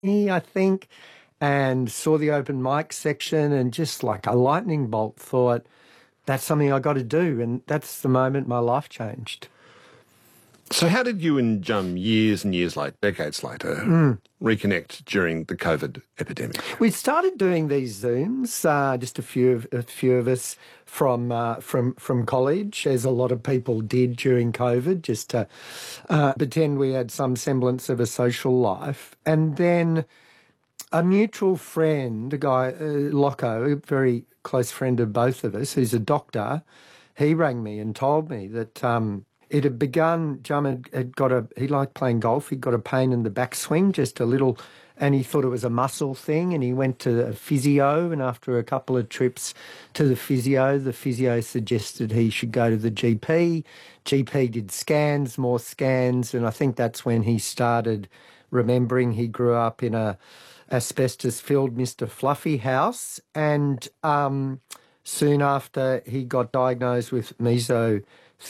I think, and saw the open mic section and just like a lightning bolt thought, that's something I got to do. And that's the moment my life changed. So how did you and Jum, years and years later, decades later, reconnect during the COVID epidemic? We started doing these Zooms, just a few of us from college, as a lot of people did during COVID, just to pretend we had some semblance of a social life. And then a mutual friend, a guy, Locko, a very close friend of both of us, who's a doctor, he rang me and told me that it had begun. Jum had he liked playing golf. He'd got a pain in the backswing, just a little, and he thought it was a muscle thing, and he went to a physio, and after a couple of trips to the physio suggested he should go to the GP. GP did scans, more scans, and I think that's when he started remembering he grew up in a asbestos-filled Mr. Fluffy house, and soon after he got diagnosed with mesothelioma,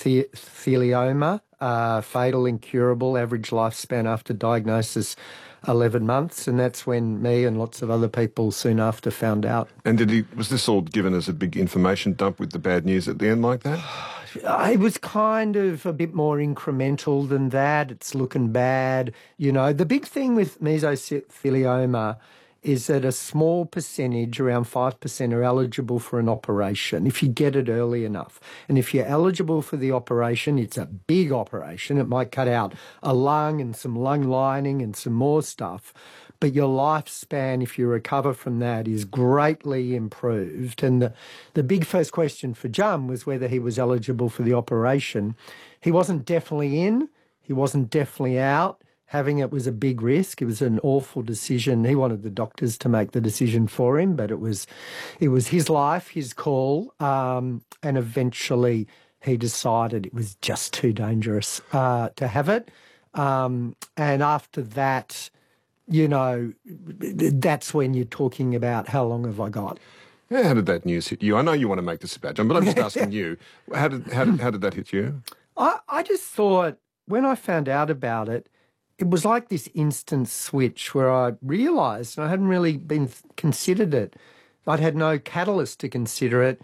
fatal, incurable, average lifespan after diagnosis 11 months, and that's when me and lots of other people soon after found out. And was this all given as a big information dump with the bad news at the end like that? It was kind of a bit more incremental than that. It's looking bad. You know, the big thing with mesothelioma is that a small percentage, around 5%, are eligible for an operation if you get it early enough. And if you're eligible for the operation, it's a big operation. It might cut out a lung and some lung lining and some more stuff. But your lifespan, if you recover from that, is greatly improved. And the big first question for Jum was whether he was eligible for the operation. He wasn't definitely in. He wasn't definitely out. Having it was a big risk. It was an awful decision. He wanted the doctors to make the decision for him, but it was his life, his call, and eventually he decided it was just too dangerous to have it. And after that, you know, that's when you're talking about how long have I got. Yeah, how did that news hit you? I know you want to make this about Jum, but I'm just asking you, how did that hit you? I just thought when I found out about it, it was like this instant switch where I realised, and I hadn't really considered it. I'd had no catalyst to consider it.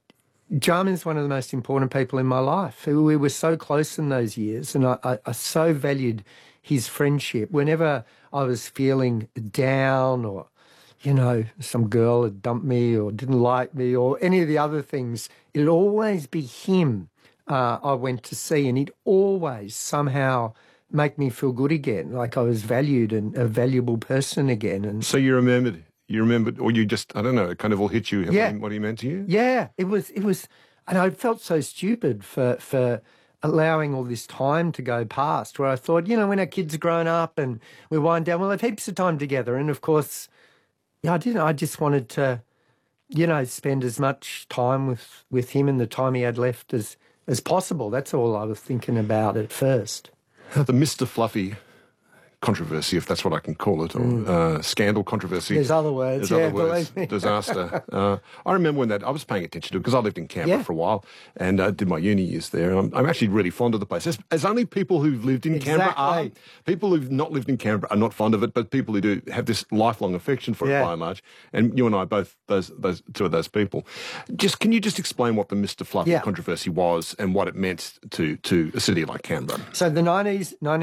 Jum is one of the most important people in my life. We were so close in those years, and I so valued his friendship. Whenever I was feeling down, or, you know, some girl had dumped me or didn't like me or any of the other things, it'd always be him I went to see, and he'd always somehow make me feel good again, like I was valued and a valuable person again. And so you remembered, or you just, I don't know, it kind of all hit you, what he meant to you? Yeah, it was, and I felt so stupid for allowing all this time to go past, where I thought, you know, when our kids are grown up and we wind down, we'll have heaps of time together. And of course, I didn't. I just wanted to, you know, spend as much time with him and the time he had left as possible. That's all I was thinking about at first. The Mr. Fluffy controversy, if that's what I can call it, or scandal controversy. There's other words, believe me. Disaster. I remember when I was paying attention to it because I lived in Canberra for a while and did my uni years there. I'm actually really fond of the place. As only people who've lived in Canberra are. People who've not lived in Canberra are not fond of it, but people who do have this lifelong affection for it by and large. And you and I are both those two of those people. Can you just explain what the Mr. Fluffy controversy was and what it meant to a city like Canberra? So the late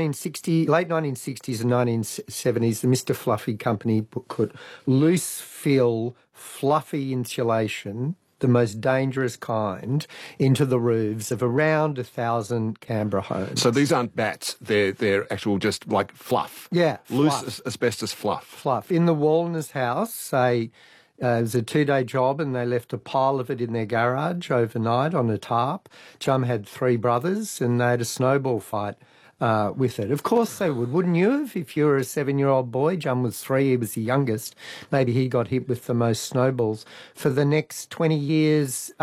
1960s and 1970s, the Mr. Fluffy company put loose fill, fluffy insulation, the most dangerous kind, into the roofs of around 1,000 Canberra homes. So these aren't bats, they're actual just like fluff. Yeah, loose asbestos fluff. Fluff. In the Wallner's house, it was a 2-day job and they left a pile of it in their garage overnight on a tarp. Jum had 3 brothers and they had a snowball fight with it. Of course they would. Wouldn't you have? If you were a 7-year-old boy, Jum was 3, he was the youngest. Maybe he got hit with the most snowballs. For the next 20 years,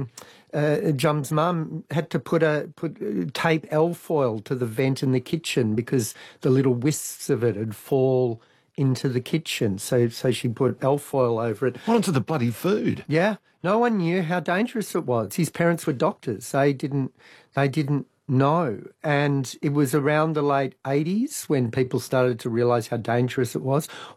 Jum's mum had to put tape alfoil to the vent in the kitchen because the little wisps of it would fall into the kitchen. So she put alfoil over it. What onto the bloody food? Yeah. No one knew how dangerous it was. His parents were doctors. They didn't know. And it was around the late 80s when people started to realise how dangerous it was.